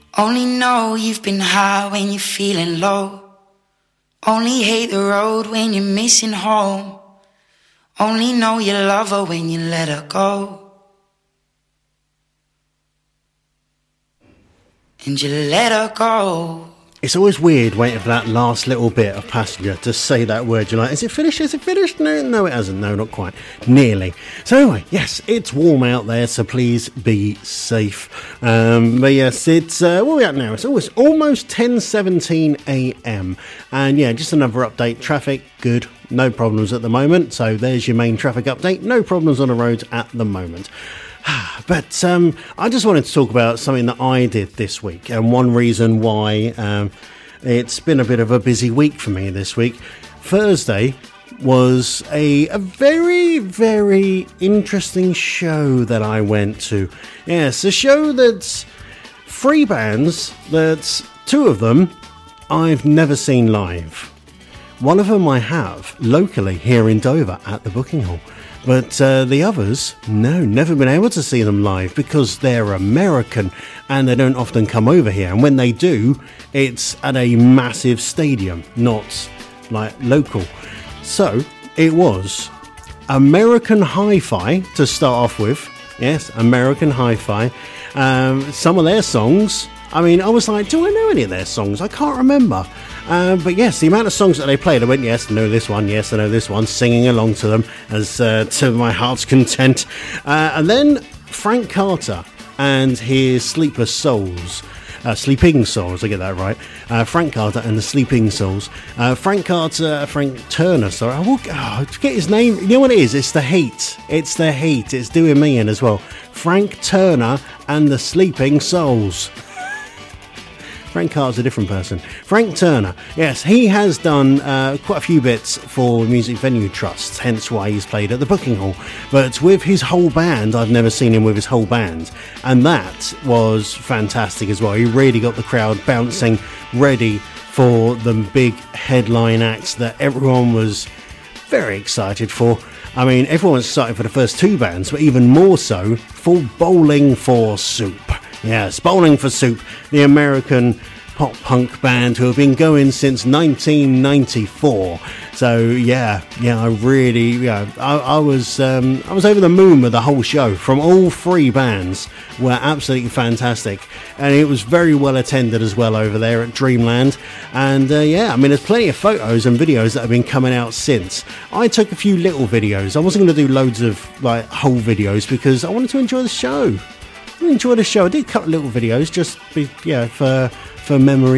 Only know you've been high when you're feeling low. Only hate the road when you're missing home. Only know you love her when you let her go. And you let her go. It's always weird waiting for that last little bit of Passenger to say that word. You're like, is it finished? Is it finished? No, it hasn't. No, not quite. Nearly. So anyway, yes, it's warm out there, so please be safe. But yes, it's, where are we at now? It's almost 10:17 a.m. And yeah, just another update. Traffic, good. No problems at the moment. So there's your main traffic update. No problems on the roads at the moment. But I just wanted to talk about something that I did this week, and one reason why it's been a bit of a busy week for me this week. Thursday was a very, very interesting show that I went to. Yes, a show that's 3 bands, that's 2 of them I've never seen live. One of them I have locally here in Dover at the Booking Hall. But the others, no, never been able to see them live because they're American and they don't often come over here. And when they do, it's at a massive stadium, not like local. So it was American Hi-Fi to start off with. Yes, American Hi-Fi. Some of their songs, I mean, I was like, do I know any of their songs? I can't remember. But yes, the amount of songs that they played, I went, yes, I know this one, yes, I know this one, singing along to them as to my heart's content. And then Frank Carter and his Sleeping Souls, I get that right. Frank Carter and the Sleeping Souls. Frank Turner, sorry. I will forget his name. You know what it is? It's the heat. It's doing me in as well. Frank Turner and the Sleeping Souls. Frank Carter's a different person. Frank Turner, yes, he has done quite a few bits for Music Venue Trusts, hence why he's played at the Booking Hall. But with his whole band, I've never seen him with his whole band, and that was fantastic as well. He really got the crowd bouncing, ready for the big headline acts that everyone was very excited for. I mean, everyone was excited for the first 2 bands, but even more so for Bowling for Soup. Yes, Bowling for Soup, the American pop-punk band who have been going since 1994. So, I was over the moon with the whole show. From all 3 bands were absolutely fantastic. And it was very well attended as well over there at Dreamland. And, there's plenty of photos and videos that have been coming out since. I took a few little videos. I wasn't going to do loads of, whole videos because I wanted to enjoy the show. I enjoyed the show. I did a couple of little videos just for memory.